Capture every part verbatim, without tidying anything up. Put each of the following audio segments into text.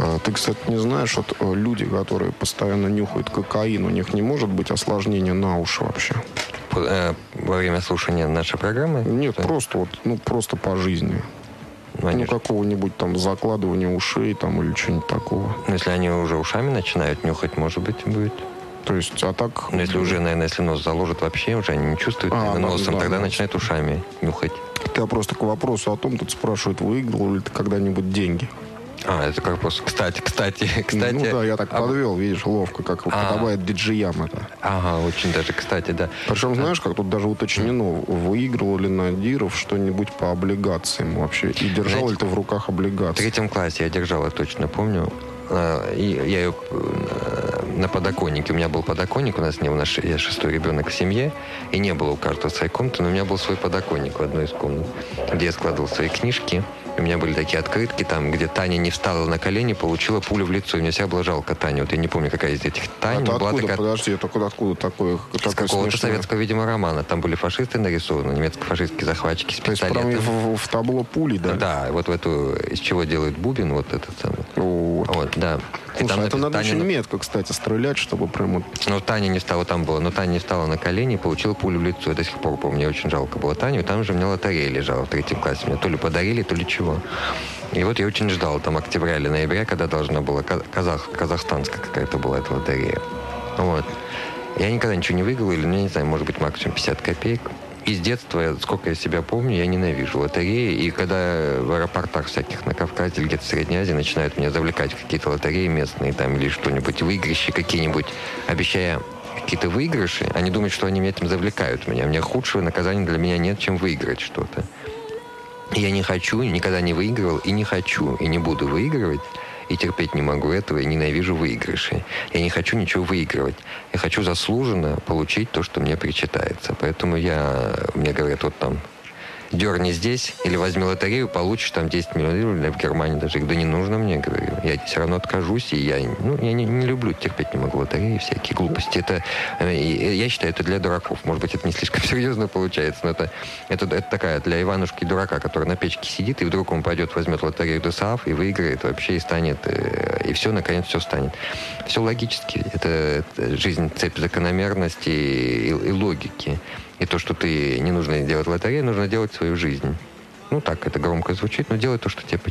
Ты, кстати, не знаешь, вот люди, которые постоянно нюхают кокаин, у них не может быть осложнения на уши вообще? Во время слушания нашей программы? Нет, что? просто вот, ну, просто по жизни. Ну, ну какого-нибудь там закладывания ушей там или что-нибудь такого. Ну, если они уже ушами начинают нюхать, может быть, будет. То есть, а так... Ну, если уже, наверное, если нос заложит вообще, уже они не чувствуют а, носом, да, тогда нос. Начинают ушами нюхать. Я просто к вопросу о том, тут спрашивают, выиграл ли ты когда-нибудь деньги? А, это как просто... Кстати, кстати, кстати... Ну да, я так а... подвел, видишь, ловко, как а... подобает диджеям это. Ага, очень даже, кстати, да. Причем, знаешь, как тут даже уточнено, выигрывал ли Надиров что-нибудь по облигациям вообще? И держал Знаете, ли ты в руках облигации? В третьем классе я держал, я точно помню. И я ее на подоконнике. У меня был подоконник, у нас не было, я шестой ребенок в семье, и не было у каждого своей комнаты, но у меня был свой подоконник в одной из комнат, где я складывал свои книжки. У меня были такие открытки, там, где Таня не встала на колени, получила пулю в лицо. И мне всегда было жалко Таню. Вот я не помню, какая из этих Тань. А была откуда? такая... Подожди, это откуда, откуда такое? Из какого-то советского, видимо, романа. Там были фашисты нарисованы, немецко-фашистские захватчики с пистолетом. То есть прямо в, в табло пули, да? Да, вот в эту, из чего делают бубен, вот этот самый. Вот, вот да. Слушай, там это надо Таня... очень метко, кстати, стрелять, чтобы прямо... Ну, Таня не встала, там было, но Таня не встала на колени и получила пулю в лицо. Я до сих пор помню, мне очень жалко было Таню. И там же у меня лотерея лежала в третьем классе. Мне то ли подарили, то ли чего. И вот я очень ждал там октября или ноября, когда должна была казах, казахстанская какая-то была эта лотерея. Вот. Я никогда ничего не выиграл, или, ну, я не знаю, может быть, максимум пятьдесят копеек. И с детства, сколько я себя помню, я ненавижу лотереи. И когда в аэропортах всяких на Кавказе или где-то в Средней Азии начинают меня завлекать в какие-то лотереи местные там или что-нибудь, выигрыши какие-нибудь, обещая какие-то выигрыши, они думают, что они этим завлекают меня. У меня худшего наказания для меня нет, чем выиграть что-то. Я не хочу, никогда не выигрывал, и не хочу, и не буду выигрывать, и терпеть не могу этого, и ненавижу выигрыши. Я не хочу ничего выигрывать. Я хочу заслуженно получить то, что мне причитается. Поэтому я, мне говорят, вот там, дерни здесь, или возьми лотерею, получишь там десять миллионов, или в Германии даже. Да не нужно мне, говорю. Я все равно откажусь, и я, ну, я не, не люблю, терпеть не могу лотереи, всякие глупости. Это, я считаю, это для дураков. Может быть, это не слишком серьезно получается, но это, это, это такая для Иванушки-дурака, который на печке сидит, и вдруг он пойдет, возьмет лотерею ДОСААФ и выиграет вообще, и станет, и все, наконец, все станет. Все логически. Это, это жизнь, цепь закономерности и, и логики. И то, что ты не нужно делать лотерею, нужно делать свою жизнь. Ну, так, это громко звучит, но делай то, что тебе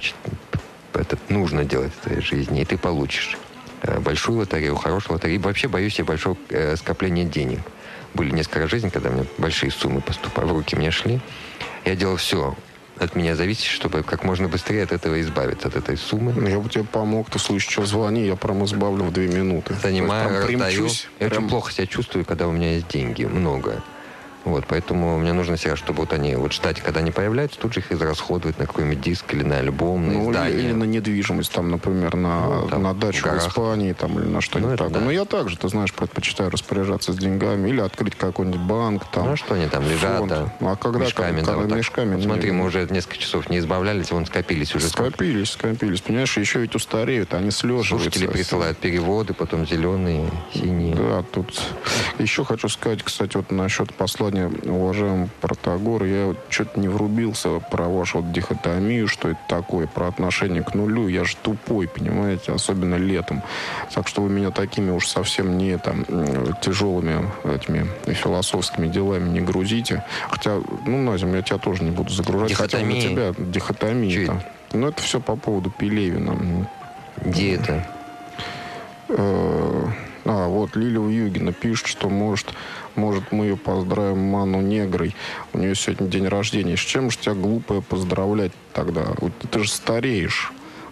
это нужно делать в твоей жизни, и ты получишь большую лотерею, хорошую лотерею. И вообще боюсь я большого э, скопления денег. Были несколько жизней, когда мне большие суммы поступали, в руки мне шли. Я делал все от меня зависит, чтобы как можно быстрее от этого избавиться, от этой суммы. Я бы тебе помог, ты в случае чего звони, я прям избавлю в две минуты. Занимаю, раздаю. Я прям... очень плохо себя чувствую, когда у меня есть деньги, много. Вот, поэтому мне нужно сейчас, чтобы вот они вот ждать, когда они появляются, тут же их израсходовать на какой-нибудь диск или на альбом, на ну, издание. Или, или на недвижимость, там, например, на, ну, там, на дачу в, в Испании там, или на что-нибудь ну, такое. Да. Но я также, ты знаешь, предпочитаю распоряжаться с деньгами или открыть какой-нибудь банк. Там, ну, что они там лежат, фонд. Да. А когда, мешками. Когда, да, вот мешками вот смотри, мы уже несколько часов не избавлялись, вон скопились уже. Скопились, сколько? скопились. Понимаешь, еще ведь устареют, они слеживаются. Слушатели присылают переводы, потом зеленые, синие. Да, тут... Еще хочу сказать, кстати, вот насчет послания уважаемого Протагор, я вот что-то не врубился про вашу вот дихотомию, что это такое, про отношение к нулю. Я же тупой, понимаете, особенно летом. Так что вы меня такими уж совсем не там тяжелыми этими философскими делами не грузите. Хотя, ну, Назим, я тебя тоже не буду загружать. Дихотомия. Хотя на тебя дихотомия. Там. Но это все по поводу Пелевина. Где это? А, вот Лилия Югина пишет, что может, может мы ее поздравим Ману Негрой. У нее сегодня день рождения. С чем же тебя глупое поздравлять тогда? Вот ты же стареешь.